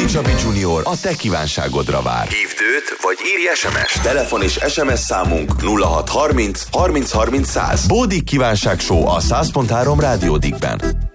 Csabi Junior a te kívánságodra vár. Hívd őt, vagy írj SMS-t. Telefon és SMS számunk 0630 30 30 100. Bódik kívánság show a 100.3 Rádió Dickben.